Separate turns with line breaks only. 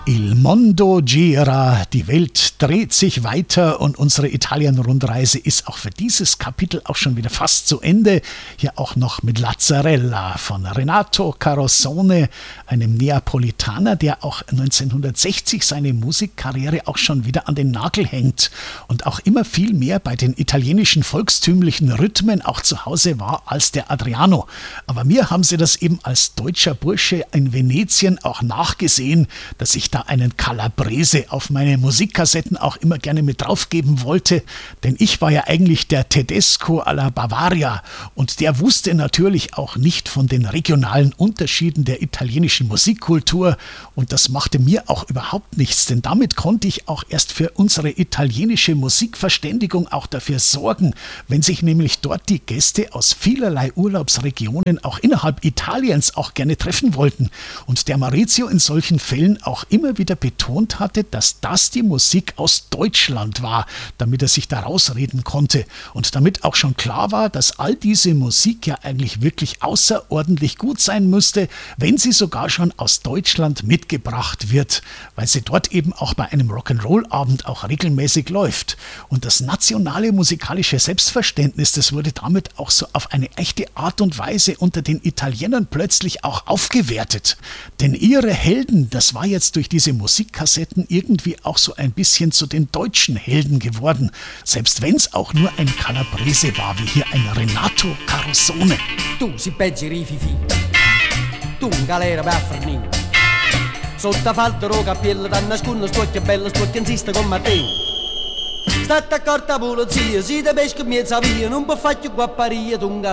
Il mondo gira, die Welt dreht sich weiter und unsere Italien-Rundreise ist auch für dieses Kapitel auch schon wieder fast zu Ende. Hier auch noch mit Lazzarella von Renato Carosone, einem Neapolitaner, der auch 1960 seine Musikkarriere auch schon wieder an den Nagel hängt und auch immer viel mehr bei den italienischen volkstümlichen Rhythmen auch zu Hause war als der Adriano. Aber mir haben sie das eben als deutscher Bursche in Venetien auch nachgesehen, dass ich da einen Calabrese auf meine Musikkassetten auch immer gerne mit draufgeben wollte, denn ich war ja eigentlich der Tedesco alla Bavaria und der wusste natürlich auch nicht von den regionalen Unterschieden der italienischen Musikkultur und das machte mir auch überhaupt nichts, denn damit konnte ich auch erst für unsere italienische Musikverständigung auch dafür sorgen, wenn sich nämlich dort die Gäste aus vielerlei Urlaubsregionen auch innerhalb Italiens auch gerne treffen wollten und der Maurizio in solchen Fällen auch immer wieder betont hatte, dass das die Musik aus Deutschland war, damit er sich da rausreden konnte und damit auch schon klar war, dass all diese Musik ja eigentlich wirklich außerordentlich gut sein müsste, wenn sie sogar schon aus Deutschland mitgebracht wird, weil sie dort eben auch bei einem Rock'n'Roll-Abend auch regelmäßig läuft. Und das nationale musikalische Selbstverständnis, das wurde damit auch so auf eine echte Art und Weise unter den Italienern plötzlich auch aufgewertet. Denn ihre Helden, das war jetzt durch diese Musikkassetten irgendwie auch so ein bisschen zu den deutschen Helden geworden. Selbst wenn es auch nur ein Calabrese war, wie hier ein Renato Carosone.
Tu si peggeri fifi, tu in galera per fornire. Sotto faltero capello da nascono stuocchia bella stuocchia insiste con te. State accorta polizia, si te pesca mezza via, non può farci guapparia tu